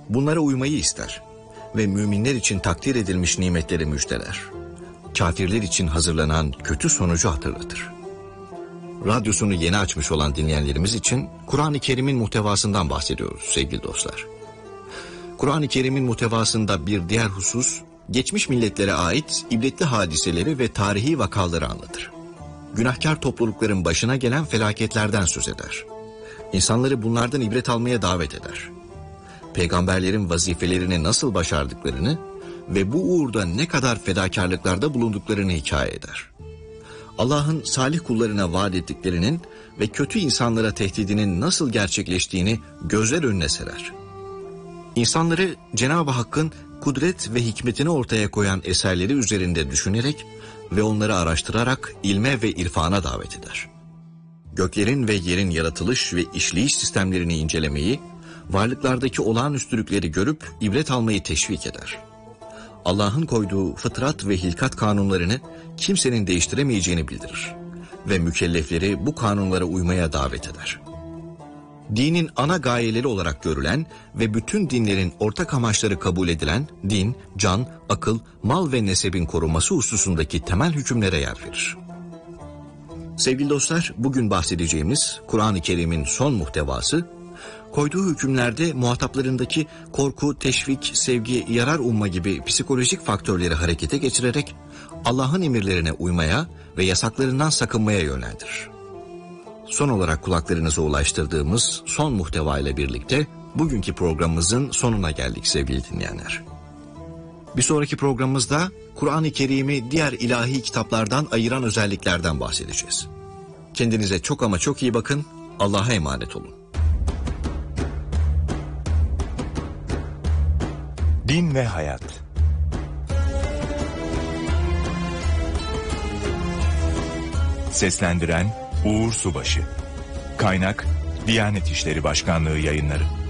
Bunlara uymayı ister ve müminler için takdir edilmiş nimetleri müjdeler. Kafirler için hazırlanan kötü sonucu hatırlatır. Radyosunu yeni açmış olan dinleyenlerimiz için Kur'an-ı Kerim'in muhtevasından bahsediyoruz sevgili dostlar. Kur'an-ı Kerim'in muhtevasında bir diğer husus, geçmiş milletlere ait ibretli hadiseleri ve tarihi vakaları anlatır. Günahkar toplulukların başına gelen felaketlerden söz eder. İnsanları bunlardan ibret almaya davet eder. Peygamberlerin vazifelerini nasıl başardıklarını ve bu uğurda ne kadar fedakarlıklarda bulunduklarını hikaye eder. Allah'ın salih kullarına vaat ettiklerinin ve kötü insanlara tehdidinin nasıl gerçekleştiğini gözler önüne serer. İnsanları Cenab-ı Hakk'ın kudret ve hikmetini ortaya koyan eserleri üzerinde düşünerek ve onları araştırarak ilme ve irfana davet eder. Göklerin ve yerin yaratılış ve işleyiş sistemlerini incelemeyi, varlıklardaki olağanüstülükleri görüp ibret almayı teşvik eder. Allah'ın koyduğu fıtrat ve hilkat kanunlarını kimsenin değiştiremeyeceğini bildirir ve mükellefleri bu kanunlara uymaya davet eder. Dinin ana gayeleri olarak görülen ve bütün dinlerin ortak amaçları kabul edilen din, can, akıl, mal ve nesebin korunması hususundaki temel hükümlere yer verir. Sevgili dostlar, bugün bahsedeceğimiz Kur'an-ı Kerim'in son muhtevası, koyduğu hükümlerde muhataplarındaki korku, teşvik, sevgi, yarar umma gibi psikolojik faktörleri harekete geçirerek Allah'ın emirlerine uymaya ve yasaklarından sakınmaya yönlendirir. Son olarak kulaklarınıza ulaştırdığımız son muhteva ile birlikte bugünkü programımızın sonuna geldik sevgili dinleyenler. Bir sonraki programımızda Kur'an-ı Kerim'i diğer ilahi kitaplardan ayıran özelliklerden bahsedeceğiz. Kendinize çok ama çok iyi bakın, Allah'a emanet olun. Din ve Hayat. Seslendiren Uğur Subaşı. Kaynak Diyanet İşleri Başkanlığı Yayınları.